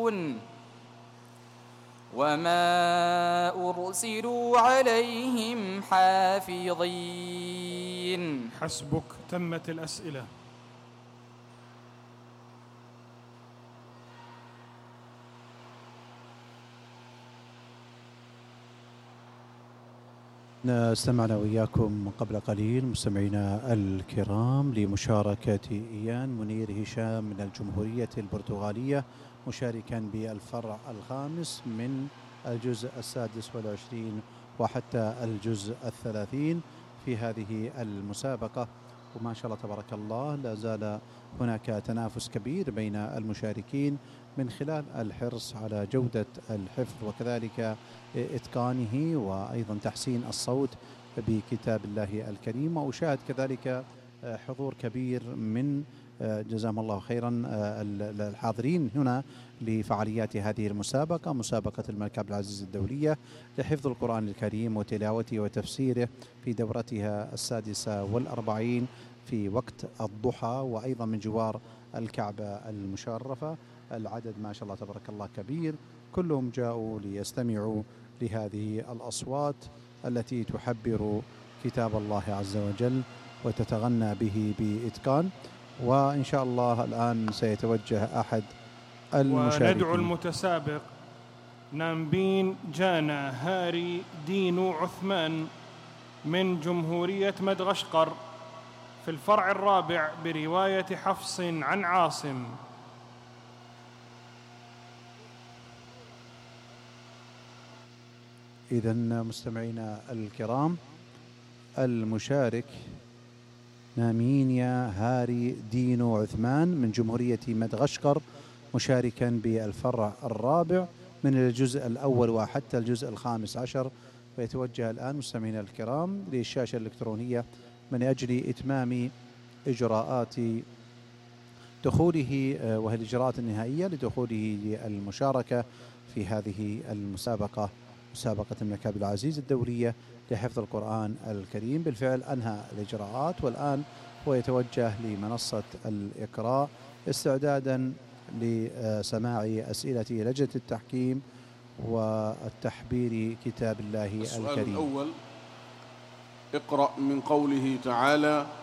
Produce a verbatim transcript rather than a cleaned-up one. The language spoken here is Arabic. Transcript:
يعملون وما أرسلوا عليهم حافظين. حسبك، تمت الأسئلة. استمعنا وإياكم قبل قليل مستمعينا الكرام لمشاركة إيان منير هشام من الجمهورية البرتغالية مشاركا بالفرع الخامس من الجزء السادس والعشرين وحتى الجزء الثلاثين في هذه المسابقة. وما شاء الله تبارك الله لا زال هناك تنافس كبير بين المشاركين من خلال الحرص على جودة الحفظ وكذلك إتقانه وأيضا تحسين الصوت بكتاب الله الكريم. وأشاهد كذلك حضور كبير من جزاهم الله خيرا الحاضرين هنا لفعاليات هذه المسابقة، مسابقة الملك عبد العزيز الدولية لحفظ القرآن الكريم وتلاوته وتفسيره في دورتها السادسة والأربعين في وقت الضحى وأيضا من جوار الكعبة المشرفة. العدد ما شاء الله تبارك الله كبير، كلهم جاءوا ليستمعوا لهذه الأصوات التي تحبر كتاب الله عز وجل وتتغنى به بإتقان. وإن شاء الله الآن سيتوجه أحد المشاركين وندعو المتسابق نامبين جانا هاري دينو عثمان من جمهورية مدغشقر في الفرع الرابع برواية حفص عن عاصم. إذن مستمعينا الكرام، المشارك نامينيا هاري دينو عثمان من جمهورية مدغشقر مشاركا بالفرع الرابع من الجزء الأول وحتى الجزء الخامس عشر، ويتوجه الآن مستمعينا الكرام للشاشة الإلكترونية من أجل إتمام إجراءات دخوله وهي الإجراءات النهائية لدخوله للمشاركة في هذه المسابقة، مسابقة الملك عبد العزيز الدولية لحفظ القرآن الكريم. بالفعل أنهى الإجراءات والآن هو يتوجه لمنصة الإقراء استعدادا لسماع أسئلة لجنة التحكيم والتحبير كتاب الله الكريم. السؤال الأول: اقرأ من قوله تعالى: